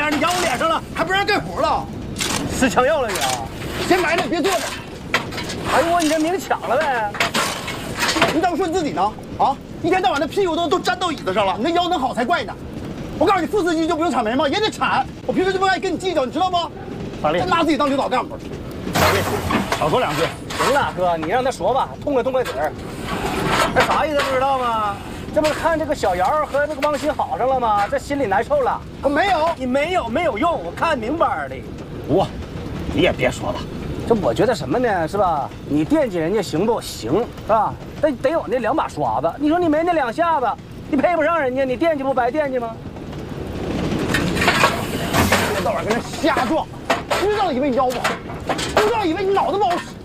面，你扬我脸上了，还不让干活了？ 吃枪药了你啊？ 先埋汰，别坐着。 哎呦，你这明抢了呗？ 你怎么说你自己呢？啊，一天到晚的屁股都粘到椅子上了，你那腰能好才怪呢。我告诉你，副司机就不用铲煤吗？也得铲。我平时就不爱跟你计较，你知道吗？ 法力， 真拿自己当领导干部。 法力，少说两句。行了，哥，你让他说吧，痛快嘴儿。这啥意思不知道吗？这不是看这个小姚和这个汪鑫好上了吗？这心里难受了。 我没有， 你没有用，我看明白的。不，你也别说了。这我觉得什么呢？是吧？你惦记人家行不行？是吧？得有那两把刷子。你说你没那两下子，你配不上人家，你惦记不白惦记吗？ 一天到晚跟人瞎撞，知道以为你腰不好，不知道以为你脑子不好使。